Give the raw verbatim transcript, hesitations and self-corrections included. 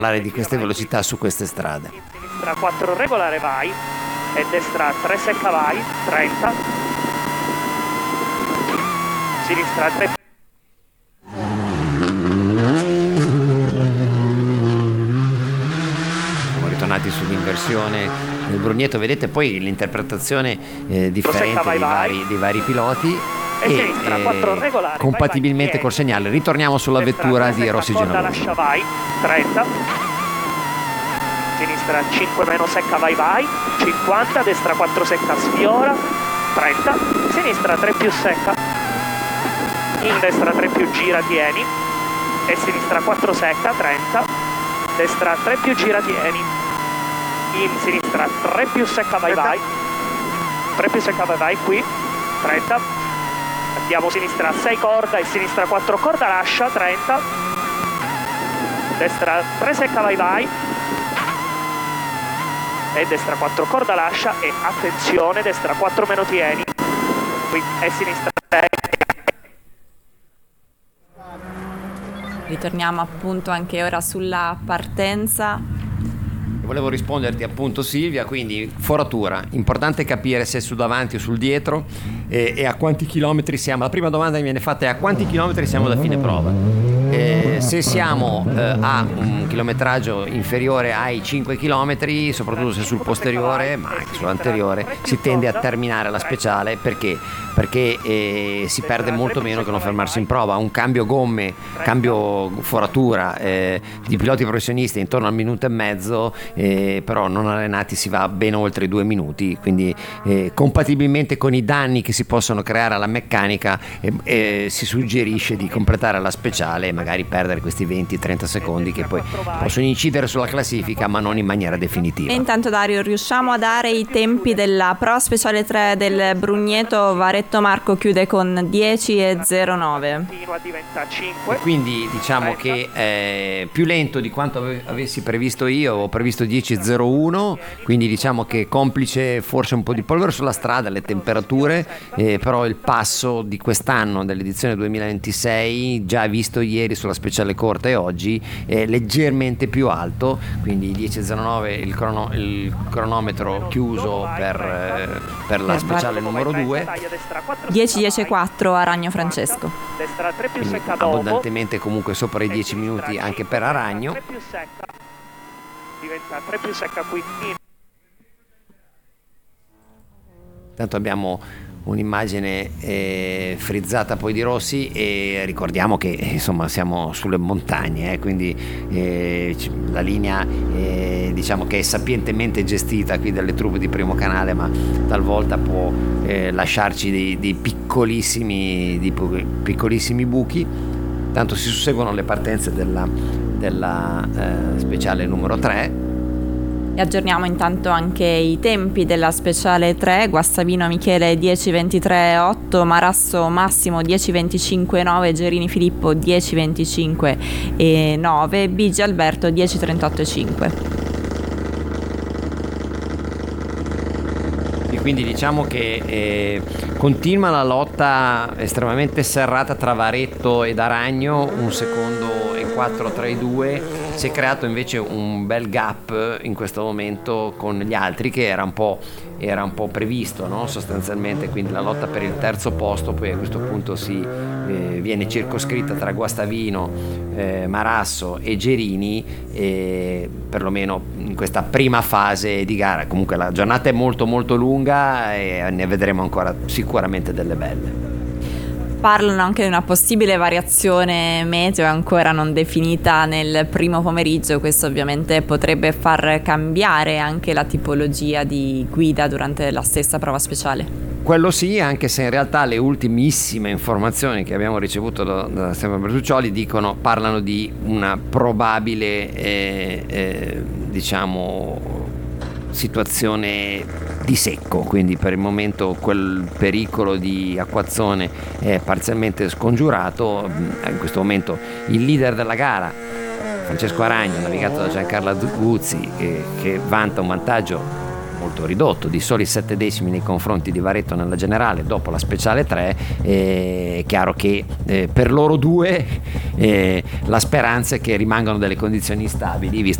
parlare di queste velocità su queste strade. Sinistra quattro regolare vai, e destra tre secca vai, trenta, sinistra tre. Siamo ritornati sull'inversione del Brugneto, vedete poi l'interpretazione eh, differente vai, dei, vai. vari, dei vari piloti. E, e sinistra, quattro regolari, compatibilmente vai, vai, col segnale. Ritorniamo sulla destra, vettura di Rossi Genovese. Lascia vai, trenta, sinistra cinque meno secca vai vai, cinquanta, destra quattro secca sfiora, trenta, sinistra tre più secca, in destra tre più gira tieni, e sinistra quattro secca, trenta, destra tre più gira tieni, in sinistra tre più secca vai vai, tre più secca vai vai qui, trenta, andiamo sinistra sei corda e sinistra quattro corda lascia, trenta, destra tre secca vai vai, e destra quattro corda lascia, e attenzione destra quattro meno tieni, qui e sinistra sei. Ritorniamo appunto anche ora sulla partenza. Volevo risponderti appunto Silvia, quindi foratura, importante capire se è sul davanti o sul dietro e, e a quanti chilometri siamo. La prima domanda che mi viene fatta è a quanti chilometri siamo da fine prova. Eh, se siamo eh, a un chilometraggio inferiore ai cinque chilometri, soprattutto se sul posteriore ma anche sull'anteriore, si tende a terminare la speciale. Perché? Perché eh, si perde molto meno che non fermarsi in prova. Un cambio gomme, cambio foratura eh, di piloti professionisti intorno al minuto e mezzo, eh, però non allenati si va ben oltre i due minuti, quindi eh, compatibilmente con i danni che si possono creare alla meccanica eh, eh, si suggerisce di completare la speciale e magari perdere questi venti trenta secondi che poi possono incidere sulla classifica ma non in maniera definitiva. E intanto Dario, riusciamo a dare i tempi della Pro Speciale tre del Brugneto? Varetto Marco chiude con dieci e zero nove. E quindi diciamo che è più lento di quanto ave- avessi previsto io, ho previsto dieci e zero uno, quindi diciamo che complice forse un po' di polvere sulla strada, le temperature, eh, però il passo di quest'anno dell'edizione duemilaventisei, già visto ieri sulla speciale corta e oggi, è leggermente più alto, quindi dieci e zero nove il, crono- il cronometro chiuso per, eh, per la speciale numero due, dieci dieci quattro a Ragno Francesco, quindi abbondantemente comunque sopra i dieci minuti anche per Aragno. Diventa tre più secca qui. Tanto abbiamo un'immagine eh, frizzata poi di Rossi e ricordiamo che insomma siamo sulle montagne, eh, quindi eh, la linea eh, diciamo che è sapientemente gestita qui dalle truppe di Primo Canale, ma talvolta può eh, lasciarci dei, dei piccolissimi dei piccolissimi buchi. Tanto si susseguono le partenze della, della eh, speciale numero tre. E aggiorniamo intanto anche i tempi della speciale tre. Guastavino Michele dieci ventitré otto, Marasso Massimo dieci venticinque nove, Gerini Filippo dieci venticinque nove, Bigi Alberto dieci trentotto cinque. E quindi diciamo che eh, continua la lotta estremamente serrata tra Varetto ed Aragno, un secondo e quattro tra i due. Si è creato invece un bel gap in questo momento con gli altri, che era un po', era un po' previsto, no? Sostanzialmente, quindi la lotta per il terzo posto poi a questo punto si eh, viene circoscritta tra Guastavino, eh, Marasso e Gerini, eh, perlomeno in questa prima fase di gara. Comunque la giornata è molto molto lunga e ne vedremo ancora sicuramente delle belle. Parlano anche di una possibile variazione meteo ancora non definita nel primo pomeriggio. Questo ovviamente potrebbe far cambiare anche la tipologia di guida durante la stessa prova speciale. Quello sì, anche se in realtà le ultimissime informazioni che abbiamo ricevuto da, da Stefano Bertuccioli dicono, parlano di una probabile eh, eh, diciamo situazione di secco, quindi per il momento quel pericolo di acquazzone è parzialmente scongiurato. In questo momento il leader della gara, Francesco Aragno, navigato da Giancarlo Guzzi, che, che vanta un vantaggio molto ridotto, di soli sette decimi nei confronti di Varretto nella generale dopo la speciale tre. È chiaro che eh, per loro due eh, la speranza è che rimangano delle condizioni instabili, visto